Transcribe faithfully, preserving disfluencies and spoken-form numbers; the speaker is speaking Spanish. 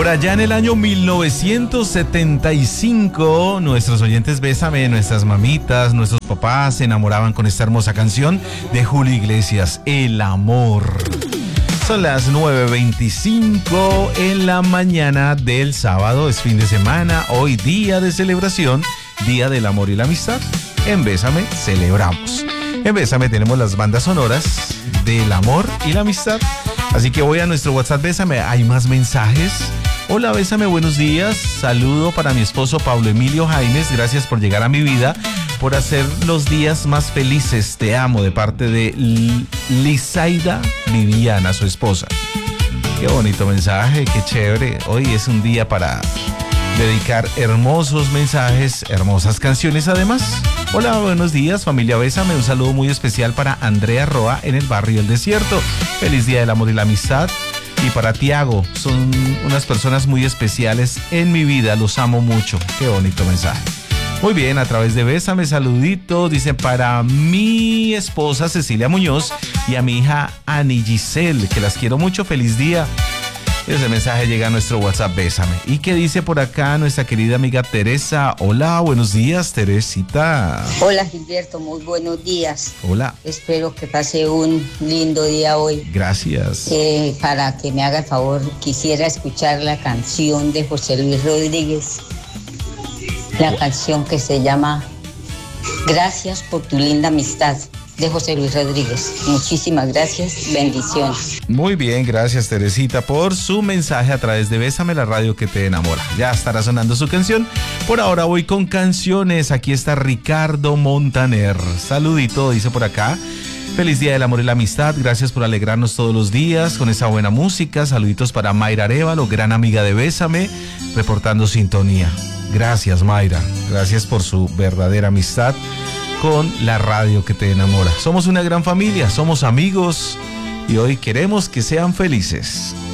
Por allá en el año mil novecientos setenta y cinco, nuestros oyentes Bésame, nuestras mamitas, nuestros papás se enamoraban con esta hermosa canción de Julio Iglesias, El Amor. Son las nueve veinticinco en la mañana del sábado, es fin de semana, hoy día de celebración, Día del Amor y la Amistad. En Bésame celebramos. En Bésame tenemos las bandas sonoras del amor y la amistad. Así que voy a nuestro WhatsApp Bésame, hay más mensajes. Hola Bésame, buenos días. Saludo para mi esposo Pablo Emilio Jaimes. Gracias por llegar a mi vida, por hacer los días más felices. Te amo, de parte de Lizaida Viviana, su esposa. Qué bonito mensaje, qué chévere. Hoy es un día para dedicar hermosos mensajes, hermosas canciones además. Hola, buenos días, familia Bésame. Un saludo muy especial para Andrea Roa en el barrio El Desierto. Feliz Día del Amor y la Amistad. Y para Tiago, son unas personas muy especiales en mi vida, los amo mucho. Qué bonito mensaje. Muy bien, a través de Bésame, saludito, dice para mi esposa Cecilia Muñoz y a mi hija Ani Giselle, que las quiero mucho, feliz día. Ese mensaje llega a nuestro WhatsApp Bésame. ¿Y qué dice por acá nuestra querida amiga Teresa? Hola, buenos días, Teresita. Hola, Gilberto, muy buenos días. Hola. Espero que pase un lindo día hoy. Gracias. Eh, para que me haga el favor, quisiera escuchar la canción de José Luis Rodríguez. La canción que se llama Gracias por tu linda amistad, de José Luis Rodríguez. Muchísimas gracias, bendiciones. Muy bien, gracias Teresita por su mensaje a través de Bésame, la radio que te enamora. Ya estará sonando su canción. Por ahora voy con canciones. Aquí está Ricardo Montaner. Saludito, dice por acá. Feliz Día del Amor y la Amistad. Gracias por alegrarnos todos los días con esa buena música. Saluditos para Mayra Arevalo, gran amiga de Bésame, reportando sintonía. Gracias, Mayra. Gracias por su verdadera amistad con la radio que te enamora. Somos una gran familia, somos amigos y hoy queremos que sean felices.